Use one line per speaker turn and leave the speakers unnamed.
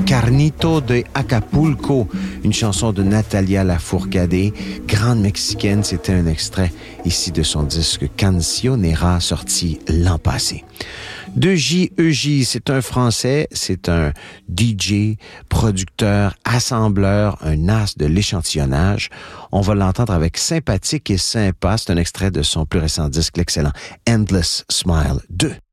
Carnito de Acapulco, une chanson de Natalia Lafourcade, grande mexicaine. C'était un extrait ici de son disque Cancionera, sorti l'an passé. De J.E.J., c'est un Français, c'est un DJ, producteur, assembleur, un as de l'échantillonnage. On va l'entendre avec Sympathique et Sympa. C'est un extrait de son plus récent disque, l'excellent Endless Smile 2.